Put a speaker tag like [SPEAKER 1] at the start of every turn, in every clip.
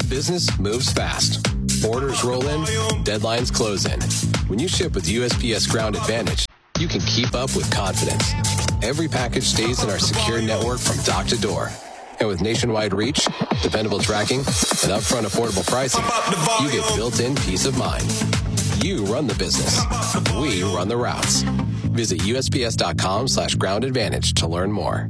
[SPEAKER 1] Business moves fast. Orders roll in, deadlines close in. When you ship with USPS Ground Advantage, you can keep up with confidence. Every package stays in our secure network from dock to door. And with nationwide reach, dependable tracking, and upfront affordable pricing, you get built-in peace of mind. You run the business. We run the routes. Visit USPS.com/Ground Advantage to learn more.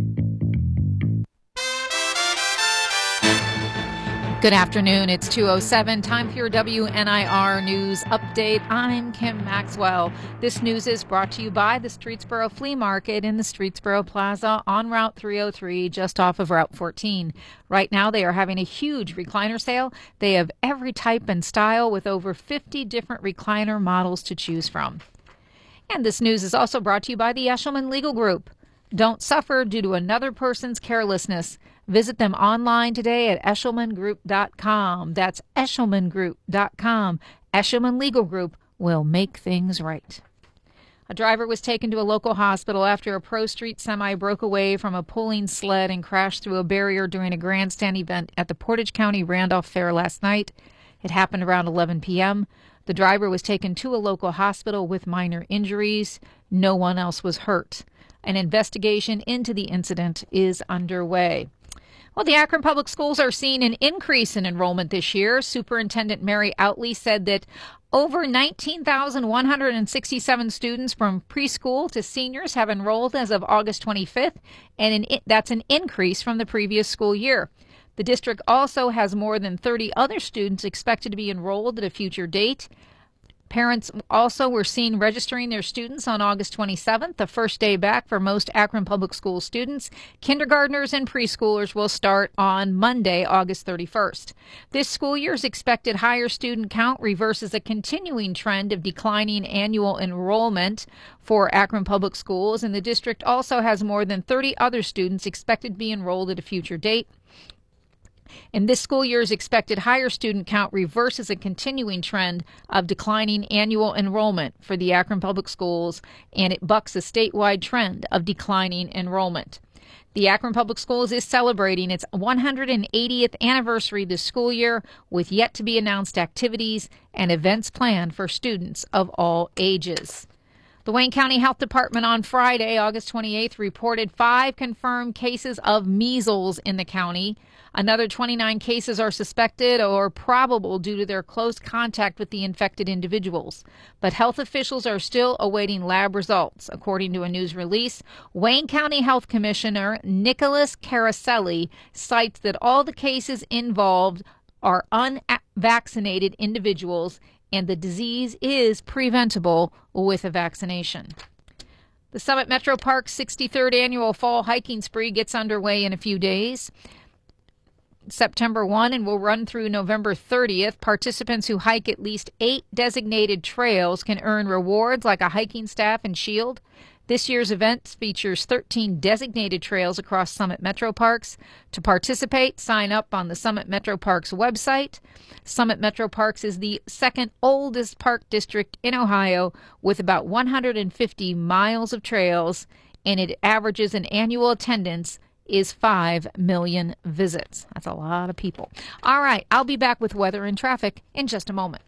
[SPEAKER 2] Good afternoon. It's 2:07. Time for your WNIR News Update. I'm Kim Maxwell. This news is brought to you by the Streetsboro Flea Market in the Streetsboro Plaza on Route 303, just off of Route 14. Right now, they are having a huge recliner sale. They have every type and style with over 50 different recliner models to choose from. And this news is also brought to you by the Eshelman Legal Group. Don't suffer due to another person's carelessness. Visit them online today at eshelmangroup.com. That's eshelmangroup.com. Eshelman Legal Group will make things right. A driver was taken to a local hospital after a Pro Street semi broke away from a pulling sled and crashed through a barrier during a grandstand event at the Portage County Randolph Fair last night. It happened around 11 p.m. The driver was taken to a local hospital with minor injuries. No one else was hurt. An investigation into the incident is underway. Well, the Akron Public Schools are seeing an increase in enrollment this year. Superintendent Mary Outley said that over 19,167 students from preschool to seniors have enrolled as of August 25th, and that's an increase from the previous school year. The district also has more than 30 other students expected to be enrolled at a future date. Parents also were seen registering their students on August 27th, the first day back for most Akron Public School students. Kindergartners and preschoolers will start on Monday, August 31st. This school year's expected higher student count reverses a continuing trend of declining annual enrollment for Akron Public Schools, and the district also has more than 30 other students expected to be enrolled at a future date. And this school year's expected higher student count reverses a continuing trend of declining annual enrollment for the Akron Public Schools, and it bucks a statewide trend of declining enrollment. The Akron Public Schools is celebrating its 180th anniversary this school year with yet-to-be-announced activities and events planned for students of all ages. The Wayne County Health Department on Friday, August 28th, reported 5 confirmed cases of measles in the county. Another 29 cases are suspected or probable due to their close contact with the infected individuals. But health officials are still awaiting lab results. According to a news release, Wayne County Health Commissioner Nicholas Caraselli cites that all the cases involved are unvaccinated individuals, and the disease is preventable with a vaccination. The Summit Metro Park's 63rd annual fall hiking spree gets underway in a few days. September 1 and will run through November 30th. Participants who hike at least 8 designated trails can earn rewards like a hiking staff and shield. This year's event features 13 designated trails across Summit Metro Parks. To participate, sign up on the Summit Metro Parks website. Summit Metro Parks is the second oldest park district in Ohio with about 150 miles of trails, and it averages an annual attendance is 5 million visits. That's a lot of people. All right, I'll be back with weather and traffic in just a moment.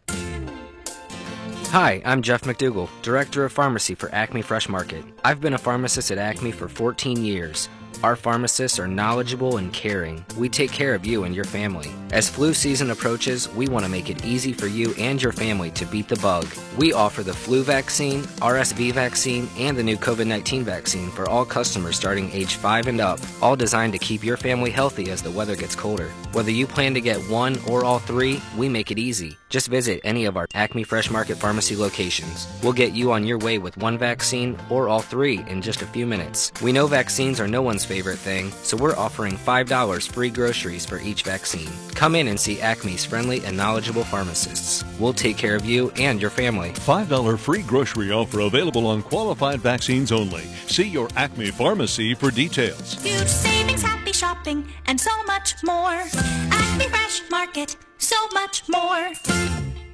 [SPEAKER 3] Hi, I'm Jeff McDougall, Director of Pharmacy for Acme Fresh Market. I've been a pharmacist at Acme for 14 years. Our pharmacists are knowledgeable and caring. We take care of you and your family. As flu season approaches, we want to make it easy for you and your family to beat the bug. We offer the flu vaccine, RSV vaccine, and the new COVID-19 vaccine for all customers starting age 5 and up, all designed to keep your family healthy as the weather gets colder. Whether you plan to get one or all 3, we make it easy. Just visit any of our Acme Fresh Market Pharmacy locations. We'll get you on your way with one vaccine or all 3 in just a few minutes. We know vaccines are no one's favorite thing, so we're offering $5 free groceries for each vaccine. Come in and see Acme's friendly and knowledgeable pharmacists. We'll take care of you and your family.
[SPEAKER 4] $5 free grocery offer available on qualified vaccines only. See your Acme pharmacy for details.
[SPEAKER 5] Huge savings, happy shopping, and so much more. Acme Fresh Market, so much more.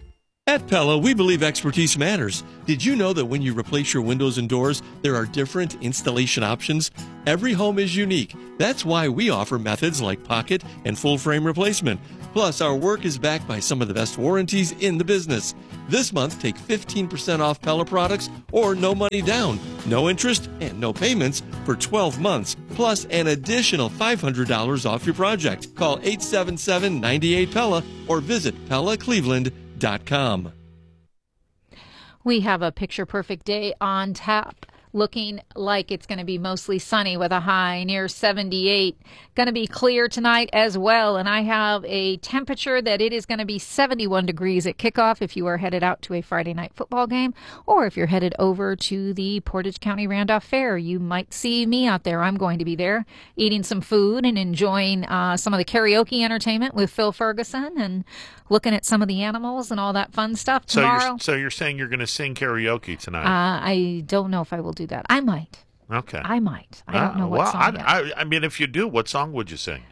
[SPEAKER 6] At Pella, we believe expertise matters. Did you know that when you replace your windows and doors, there are different installation options? Every home is unique. That's why we offer methods like pocket and full frame replacement. Plus, our work is backed by some of the best warranties in the business. This month, take 15% off Pella products or no money down, no interest, and no payments for 12 months, plus an additional $500 off your project. Call 877-98-PELLA or visit PellaCleveland.com.
[SPEAKER 2] We have a picture-perfect day on tap. Looking like it's going to be mostly sunny with a high near 78. Going to be clear tonight as well. And I have a temperature that it is going to be 71 degrees at kickoff if you are headed out to a Friday night football game, or if you're headed over to the Portage County Randolph Fair. You might see me out there. I'm going to be there eating some food and enjoying some of the karaoke entertainment with Phil Ferguson and looking at some of the animals and all that fun stuff tomorrow.
[SPEAKER 7] So you're saying you're going to sing karaoke tonight?
[SPEAKER 2] I don't know if I will do that. I might.
[SPEAKER 7] Okay.
[SPEAKER 2] I might. I don't know what song yet.
[SPEAKER 7] I mean, if you do, what song would you sing?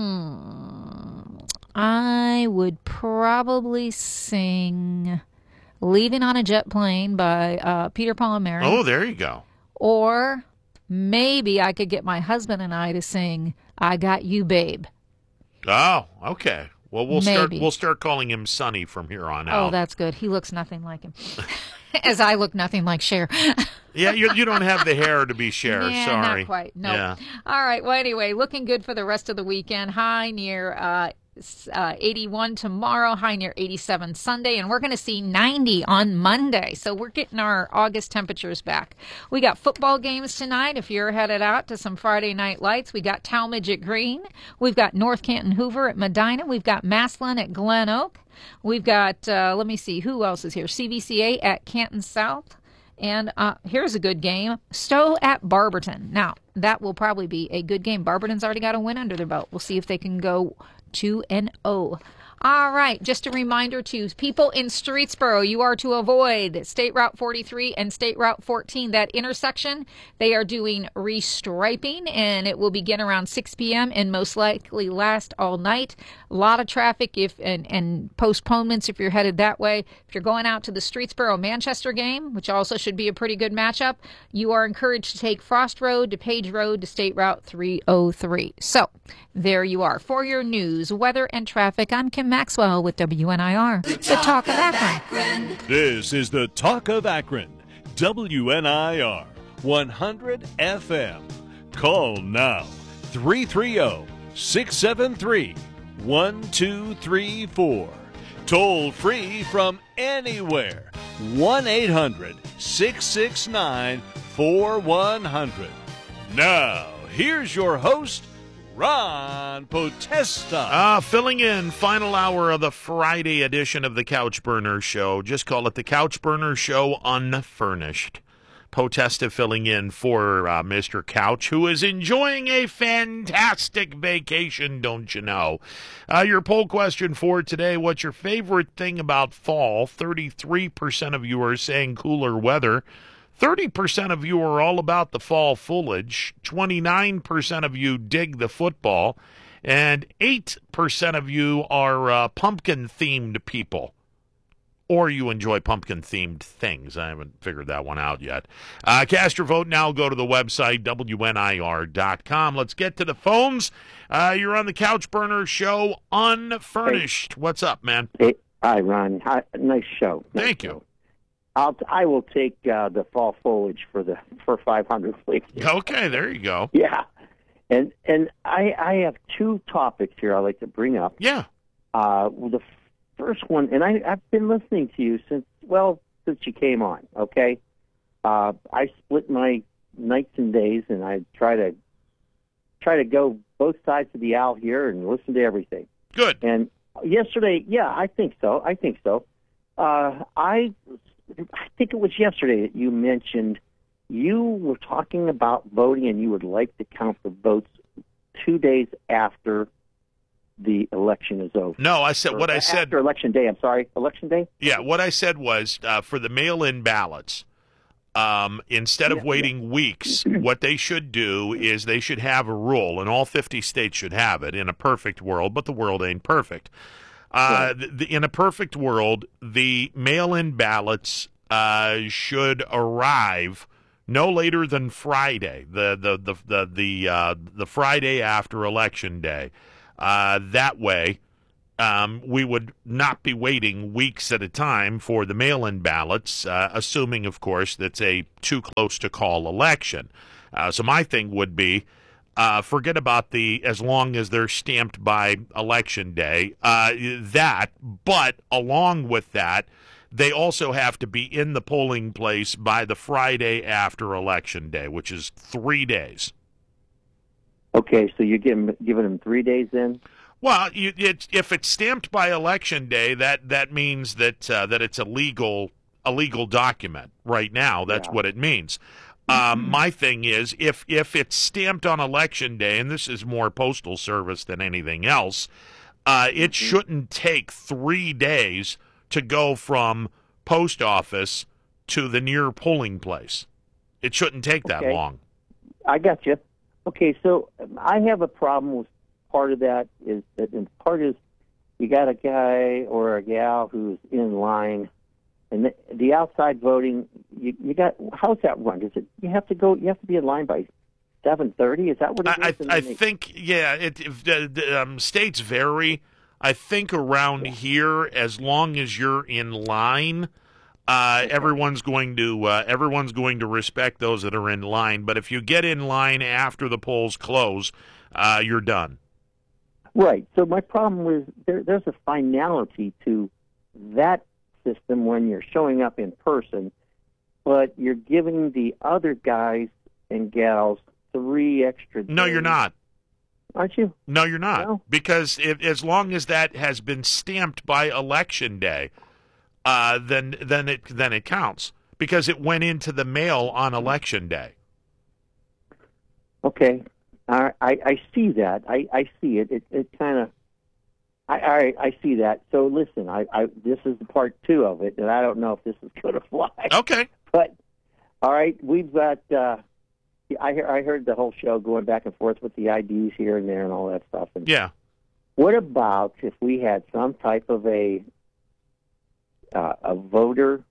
[SPEAKER 2] I would probably sing Leaving on a Jet Plane by Peter, Paul, and Mary.
[SPEAKER 7] Oh, there you go.
[SPEAKER 2] Or maybe I could get my husband and I to sing I Got You, Babe.
[SPEAKER 7] Oh, okay. Well, we'll start calling him Sonny from here on out.
[SPEAKER 2] Oh, that's good. He looks nothing like him. As I look nothing like Cher.
[SPEAKER 7] Yeah, you don't have the hair to be Cher.
[SPEAKER 2] Yeah,
[SPEAKER 7] sorry.
[SPEAKER 2] Not quite. No.
[SPEAKER 7] Yeah.
[SPEAKER 2] All right. Well, anyway, looking good for the rest of the weekend. High near 81 tomorrow, high near 87 Sunday, and we're going to see 90 on Monday. So we're getting our August temperatures back. We got football games tonight. If you're headed out to some Friday night lights, we got Talmadge at Green. We've got North Canton Hoover at Medina. We've got Massillon at Glen Oak. We've got, let me see, who else is here? CVCA at Canton South. And here's a good game, Stowe at Barberton. Now, that will probably be a good game. Barberton's already got a win under their belt. We'll see if they can go 2-0. All right, just a reminder to people in Streetsboro, you are to avoid State Route 43 and State Route 14, that intersection. They are doing restriping, and it will begin around 6 p.m. and most likely last all night. A lot of traffic and postponements if you're headed that way. If you're going out to the Streetsboro-Manchester game, which also should be a pretty good matchup, you are encouraged to take Frost Road to Page Road to State Route 303. So, there you are. For your news, weather, and traffic, I'm Kim Maxwell with WNIR, the Talk of Akron.
[SPEAKER 4] This is the Talk of Akron, WNIR 100 FM. Call now, 330-673-1234. Toll free from anywhere, 1-800-669-4100. Now, here's your host, Ron Potesta.
[SPEAKER 7] Filling in final hour of the Friday edition of the Couch Burner Show. Just call it the Couch Burner Show Unfurnished. Potesta filling in for Mr. Couch, who is enjoying a fantastic vacation, don't you know? Your poll question for today, what's your favorite thing about fall? 33% of you are saying cooler weather. 30% of you are all about the fall foliage, 29% of you dig the football, and 8% of you are pumpkin-themed people. Or you enjoy pumpkin-themed things. I haven't figured that one out yet. Cast your vote now. Go to the website, WNIR.com. Let's get to the phones. You're on the Couch Burner Show Unfurnished. Hey. What's up, man?
[SPEAKER 8] Hey, hi, Ron. Hi, nice show.
[SPEAKER 7] Thank you.
[SPEAKER 8] I will take the fall foliage for 500, please.
[SPEAKER 7] Okay, there you go.
[SPEAKER 8] Yeah, and I have two topics here I'd like to bring up.
[SPEAKER 7] Yeah.
[SPEAKER 8] The first one, and I've been listening to you since you came on. Okay, I split my nights and days, and I try to go both sides of the aisle here and listen to everything.
[SPEAKER 7] Good.
[SPEAKER 8] And yesterday, yeah, I think so. I think it was yesterday that you mentioned you were talking about voting and you would like to count the votes 2 days after the election is over.
[SPEAKER 7] No, I said
[SPEAKER 8] after Election Day. I'm sorry, Election Day?
[SPEAKER 7] Yeah, what I said was for the mail-in ballots, instead of waiting weeks, what they should do is they should have a rule, and all 50 states should have it in a perfect world, but the world ain't perfect. In a perfect world, the mail-in ballots should arrive no later than Friday, the Friday after Election Day. That way, we would not be waiting weeks at a time for the mail-in ballots, assuming, of course, that's a too close to call election. So my thing would be, forget about as long as they're stamped by Election Day, but along with that, they also have to be in the polling place by the Friday after Election Day, which is 3 days.
[SPEAKER 8] Okay, so you're giving them 3 days then?
[SPEAKER 7] Well, if it's stamped by Election Day, that means that it's a legal document. Right now, that's what it means. My thing is, if it's stamped on Election Day, and this is more Postal Service than anything else, it shouldn't take 3 days to go from post office to the near polling place. It shouldn't take that long.
[SPEAKER 8] I got you. Okay, so I have a problem with part of that is that, and part is you got a guy or a gal who's in line, and the outside voting. You got, how's that run? Is it you have to be in line by 7:30? Is that what it is?
[SPEAKER 7] I think states vary. I think around here, as long as you're in line, everyone's going to respect those that are in line. But if you get in line after the polls close, you're done.
[SPEAKER 8] Right. So my problem was there's a finality to that system when you're showing up in person, but you're giving the other guys and gals 3 extra days.
[SPEAKER 7] No, you're not.
[SPEAKER 8] Aren't you?
[SPEAKER 7] No, you're not.
[SPEAKER 8] No?
[SPEAKER 7] Because as long as that has been stamped by Election Day, then it counts because it went into the mail on Election Day.
[SPEAKER 8] Okay, I see that. I see it. It kind of. I see that. So listen, this is the part 2 of it, and I don't know if this is going to fly.
[SPEAKER 7] Okay.
[SPEAKER 8] But all right, we've got. I heard the whole show going back and forth with the IDs here and there and all that stuff. And
[SPEAKER 7] yeah.
[SPEAKER 8] What about if we had some type of a voter?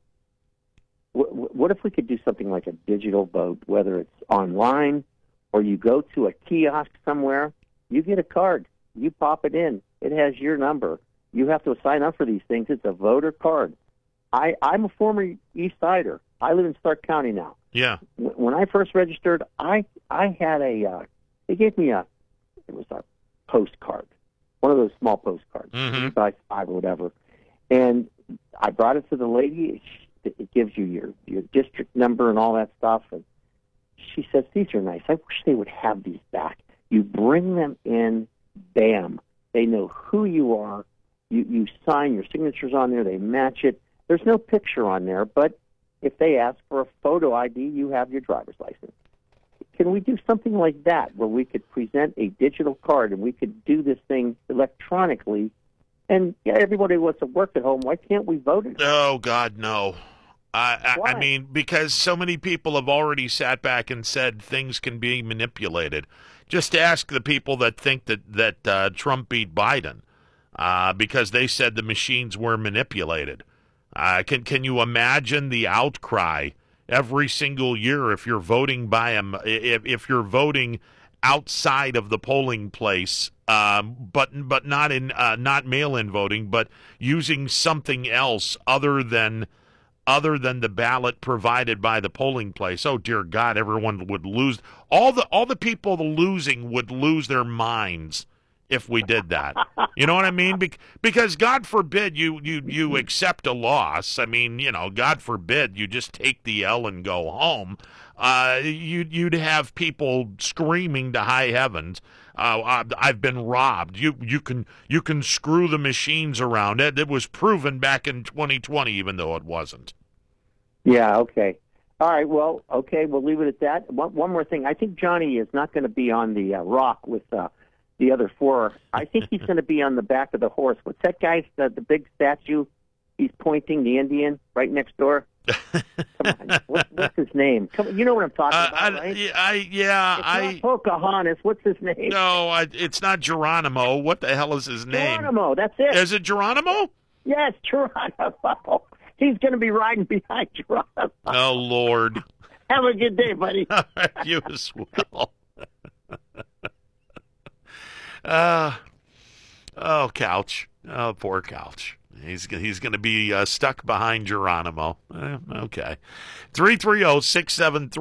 [SPEAKER 8] What if we could do something like a digital vote, whether it's online or you go to a kiosk somewhere, you get a card, you pop it in, it has your number. You have to sign up for these things. It's a voter card. I'm a former East Sider. I live in Stark County now.
[SPEAKER 7] Yeah.
[SPEAKER 8] When I first registered, I had they gave me it was a postcard, one of those small postcards, 5 or whatever. And I brought it to the lady. It gives you your district number and all that stuff. And she says, these are nice. I wish they would have these back. You bring them in, bam. They know who you are. You sign your signatures on there. They match it. There's no picture on there, but if they ask for a photo ID, you have your driver's license. Can we do something like that where we could present a digital card and we could do this thing electronically? And everybody wants to work at home. Why can't we vote at home?
[SPEAKER 7] Oh, God, no. I mean, because so many people have already sat back and said things can be manipulated. Just ask the people that think that Trump beat Biden because they said the machines were manipulated. Can you imagine the outcry every single year if you're voting if you're voting outside of the polling place, but not in not mail-in voting, but using something else other than the ballot provided by the polling place? Oh dear God, everyone would lose. All the people losing would lose their minds if we did that. You know what I mean? Because God forbid you accept a loss. I mean, God forbid you just take the L and go home. You'd have people screaming to high heavens, I've been robbed. You can screw the machines around. It was proven back in 2020, even though it wasn't.
[SPEAKER 8] Yeah, okay. All right, well, okay, we'll leave it at that. One more thing. I think Johnny is not going to be on the rock with the other 4. I think he's going to be on the back of the horse. What's that guy's, the big statue he's pointing, the Indian, right next door? Come on. What's his name? Come on, you know what I'm talking about, right? It's not Pocahontas. What's his name?
[SPEAKER 7] No, it's not Geronimo. What the hell is his name?
[SPEAKER 8] Geronimo. That's it.
[SPEAKER 7] Is it Geronimo?
[SPEAKER 8] Yes, Geronimo. He's going to be riding behind Geronimo.
[SPEAKER 7] Oh, Lord.
[SPEAKER 8] Have a good day, buddy.
[SPEAKER 7] You as well. Couch. Oh, poor Couch. He's going to be stuck behind Geronimo. Okay. 330-673